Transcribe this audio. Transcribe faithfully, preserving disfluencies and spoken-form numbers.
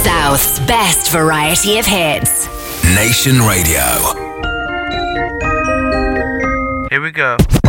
South's best variety of hits. Nation Radio. Here we go.